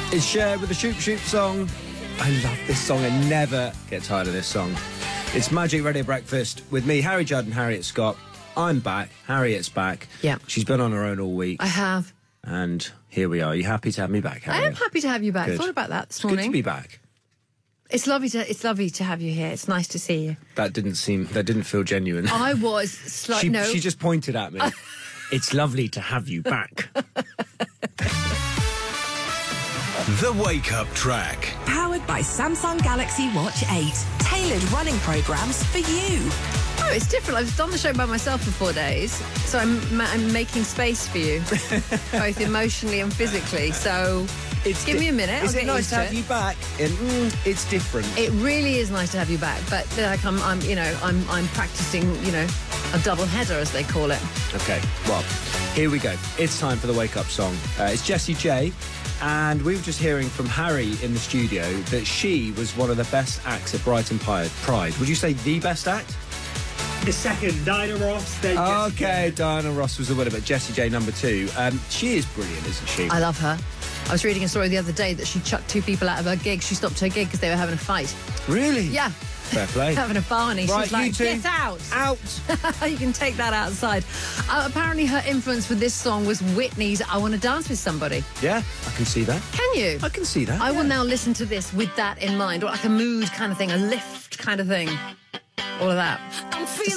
It's Cher with the Shoop Shoop song. I love this song. I never get tired of this song. It's Magic Radio Breakfast with me, Harry Judd and Harriet Scott. I'm back. Harriet's back. Yeah. She's been on her own all week. I have. And here we are. Are you happy to have me back, Harriet? I am happy to have you back. Good. Thought about that this It's morning. good to be back. It's lovely to have you here. It's nice to see you. That didn't feel genuine. I was slightly... She just pointed at me. It's lovely to have you back. The Wake Up Track. Powered by Samsung Galaxy Watch 8. Tailored running programmes for you. Oh, it's different. I've done the show by myself for 4 days, so I'm making space for you, both emotionally and physically. So give me a minute. Is I'll it get nice used to have you back? And it's different. It really is nice to have you back, but like I'm practicing, a double header as they call it. Okay, well, here we go. It's time for the Wake Up song. It's Jessie J, and we were just hearing from Harry in the studio that she was one of the best acts at Brighton Pride. Would you say the best act? The second, Diana Ross. Then Okay, Diana Ross was the winner, but Jessie J number 2. She is brilliant, isn't she? I love her. I was reading a story the other day that she chucked 2 people out of her gig. She stopped her gig because they were having a fight. Really? Yeah. Fair play. Having a Barney. Right, She's like, you two, get out. Out. You can take that outside. Apparently her influence with this song was Whitney's I Want to Dance With Somebody. Yeah, I can see that. Can you? I can see that. I will now listen to this with that in mind, or like a mood kind of thing, a lift kind of thing. All of that.